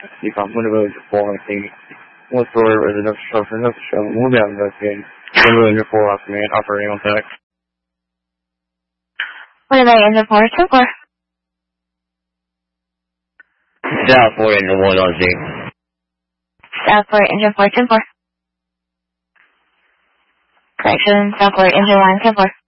if I'm going to go to 4, I think, what's the word, residential show, we'll be out investigating. We're going to 4 off command, operating on tech. What about engine 4, 10-4? South 4, engine 1 on Z. South 4, engine 4, 10-4. Correction, South 4, engine 1, 10-4.